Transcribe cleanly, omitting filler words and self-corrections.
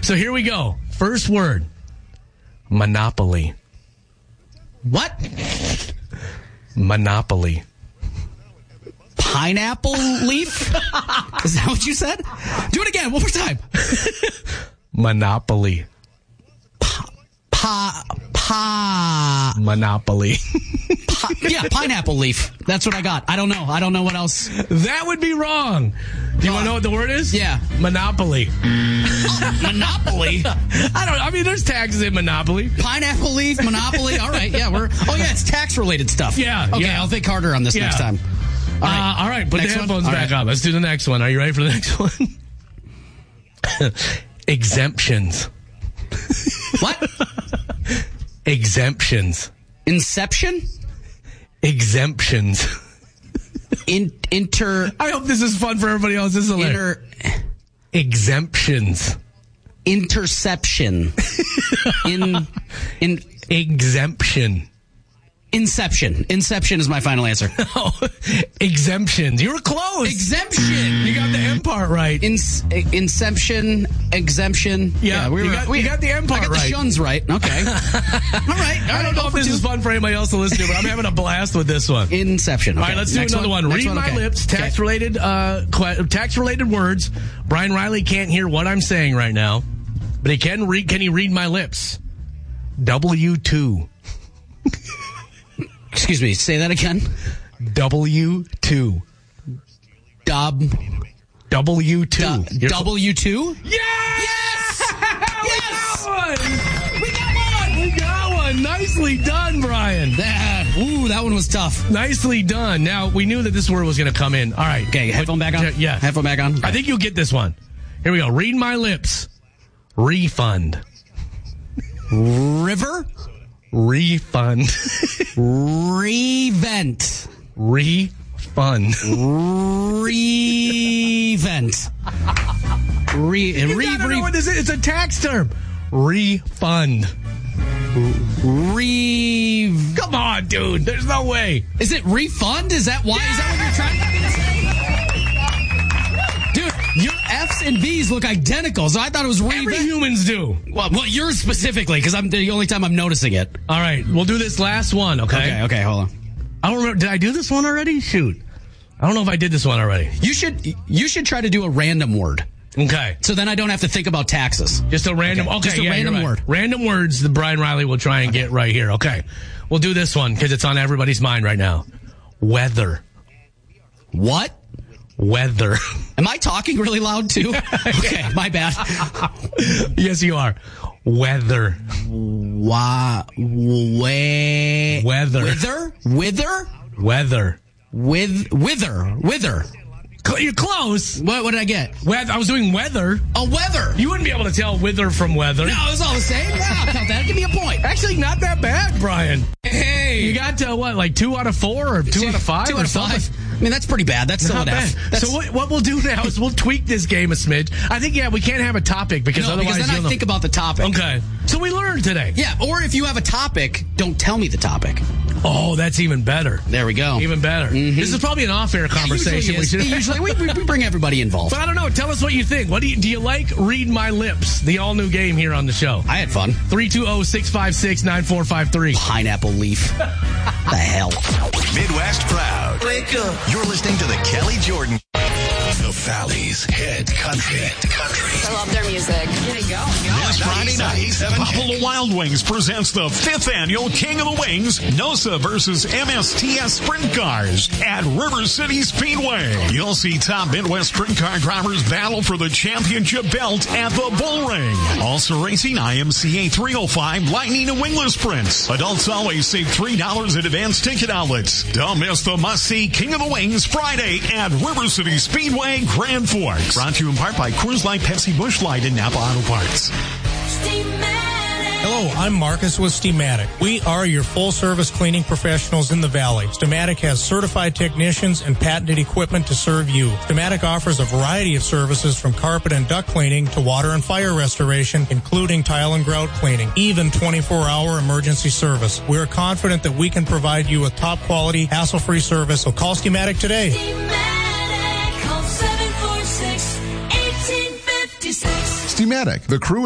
So here we go. First word. Monopoly. What? Monopoly. Pineapple leaf? Is that what you said? Do it again. One more time. Monopoly. Monopoly. Yeah, pineapple leaf. That's what I got. I don't know. I don't know what else. That would be wrong. Do you want to know what the word is? Yeah. Monopoly. Monopoly? I mean, there's taxes in Monopoly. Pineapple leaf, Monopoly. All right. Yeah, it's tax-related stuff. Yeah. Okay, yeah. I'll think harder on this next time. All right. Put the headphones back on. Let's do the next one. Are you ready for the next one? Exemptions. What? Exemptions. Inception? Exemptions. I hope this is fun for everybody else. This is hilarious. Exemptions. Interception. Exemption. Inception. Inception is my final answer. No. Exemptions. You were close. Exemption. You got the M part right. Inception. Exemption. Yeah, we got the M part right. I got the shuns right. Okay. All right. I don't know if this is fun for anybody else to listen to, but I'm having a blast with this one. Inception. Okay. All right, let's do another one. Read my lips. Tax-related words. Brian Riley can't hear what I'm saying right now, but he can read. Can he read my lips? W2. Excuse me, say that again. W2. W2? W2? Yes! We got one! Nicely done, Brian. That one was tough. Nicely done. Now, we knew that this word was going to come in. All right. Okay, headphone back on? Yeah. Headphone back on? Okay. I think you'll get this one. Here we go. Read my lips. Refund. River? Refund. Revent. Refund. Revent. You gotta know what this is. It's a tax term. Refund. Come on, dude. There's no way. Is it refund? Is that why? Yeah! Is that what you're trying to get us? Dude, your F's and V's look identical, so I thought it was revent. Every humans do. Well, yours specifically, because I'm the only time I'm noticing it. All right, we'll do this last one, okay? Okay, hold on. I don't remember. Did I do this one already? Shoot. I don't know if I did this one already. You should try to do a random word. Okay. So then I don't have to think about taxes. Just a random, okay, just a random word. Random words that Brian Riley will try and get right here. Okay. We'll do this one because it's on everybody's mind right now. Weather. What? Weather. Am I talking really loud too? Okay, my bad. Yes, you are. Weather. Weather. Wither. You're close. What did I get? I was doing weather. Oh, weather. You wouldn't be able to tell wither from weather. No, it's all the same. Yeah, I'll count that. Give me a point. Actually, not that bad, Brian. Hey. You got like 2 out of 4 or 2 out of 5 2 out of 5. I mean, that's pretty bad. That's still not an F. So what we'll do now is we'll tweak this game a smidge. I think, we can't have a topic because otherwise because then I think about the topic. Okay. So we learned today. Yeah, or if you have a topic, don't tell me the topic. Oh, that's even better. There we go. Even better. Mm-hmm. This is probably an off-air conversation. Usually we bring everybody involved. But I don't know. Tell us what you think. Do you like Read My Lips, the all-new game here on the show? I had fun. 320-656-9453. Pineapple leaf. The hell? Midwest Proud. Wake up. You're listening to the Kelly Jordan. The Valley's Head Country. I love their music. Here you go. This Friday night, Buffalo Wild Wings presents the 5th annual King of the Wings, NOSA versus MSTS Sprint Cars at River City Speedway. You'll see top Midwest sprint car drivers battle for the championship belt at the Bull Ring. Also racing IMCA 305 Lightning and Wingless Sprints. Adults always save $3 at advanced ticket outlets. Don't miss the must-see King of the Wings Friday at River City Speedway, Grand Forks. Brought to you in part by Coors Light, Pepsi, Busch Light, and Napa Auto Parts. Hello, I'm Marcus with Steamatic. We are your full-service cleaning professionals in the Valley. Steamatic has certified technicians and patented equipment to serve you. Steamatic offers a variety of services from carpet and duct cleaning to water and fire restoration, including tile and grout cleaning, even 24-hour emergency service. We are confident that we can provide you with top-quality, hassle-free service, so call Steamatic today. Steamatic, the crew